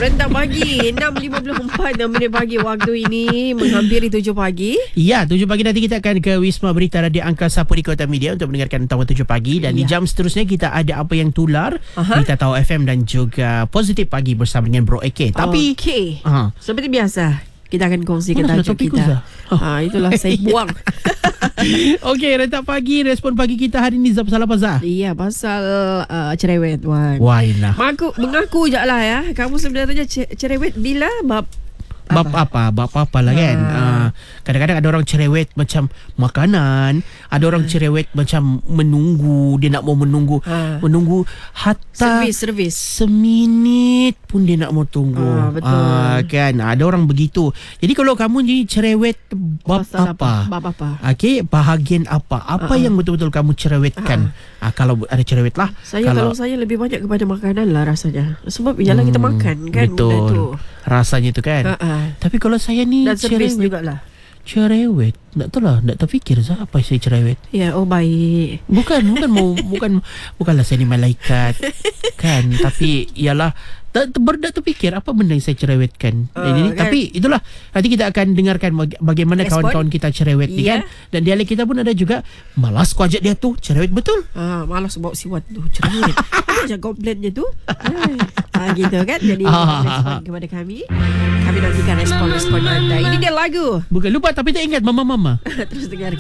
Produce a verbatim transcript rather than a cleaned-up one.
Rentak pagi enam lima puluh empat minit pagi waktu ini menghampiri tujuh pagi. Ya, tujuh pagi nanti kita akan ke Wisma Berita Radio Angkasa Puri Kota Media untuk mendengarkan Tawa tujuh pagi. Dan ya. Di jam seterusnya kita ada Apa Yang Tular, Aha. Berita Tawa F M dan juga Positif Pagi bersama dengan Bro A K. Tapi okay. uh. seperti biasa kita akan kongsikan tajuk kita. Oh. Ha, itulah saya buang. Okey, rentak pagi, respon pagi kita hari ni Zab pasal apa Zah? Iya, pasal uh, cerewet Wan. Wailah. Mengaku, mengaku je lah ya. Kamu sebenarnya cerewet bila bab Bab apa? Bab apa lah kan. Ha. Uh, kadang-kadang ada orang cerewet macam makanan, ada orang cerewet macam menunggu, dia nak mau menunggu, ha. menunggu hatta servis servis seminit pun dia nak mau tunggu. Ha, betul. Uh, kan ada orang begitu. Jadi kalau kamu ni cerewet bab Pasal apa? apa? Bab apa? Okey, bahagian apa? Apa uh-uh. yang betul-betul kamu cerewetkan? Uh, kalau ada cerewet lah. Saya kalau, kalau saya lebih banyak kepada makanan lah rasanya. Sebab ialah hmm, kita makan kan betul. benda tu. Rasanya tu kan. Uh-uh. Tapi kalau saya ni dan servis jugalah. Cerewet, tak tahu lah, tak terfikir saya apa saya cerewet. Ya, oh baik. Bukan, bukan mau, bukan, bukanlah saya ni malaikat, kan? Tapi ialah tak ber, tak terfikir apa benda yang saya cerewetkan. Uh, Jadi, kan? Tapi itulah nanti kita akan dengarkan bagaimana respon kawan-kawan kita cerewet ni, yeah. kan? Dan dialek kita pun ada juga malas ku ajak dia tu cerewet betul. Ah, malas bawa siwat tu cerewet. Apa je komplainnya tu? Ah, gitu kan? Jadi respon kepada kami. Kami nantikan respon-respon anda. Ini dia lagu. Bukan lupa tapi tak ingat mama-mama. Terus dengarkan.